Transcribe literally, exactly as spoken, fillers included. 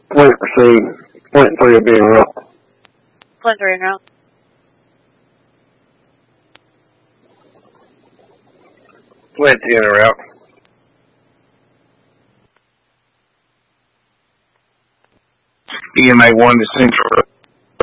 Point proceed. Point three will be en route. Point three en route. Point two en route. E M A one to Central.